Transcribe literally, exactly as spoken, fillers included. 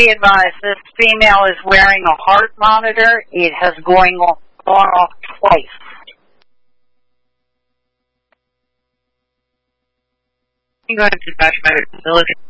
be advised, this female is wearing a heart monitor. It has going on off twice. I'm going to the Dutch Medical Facility.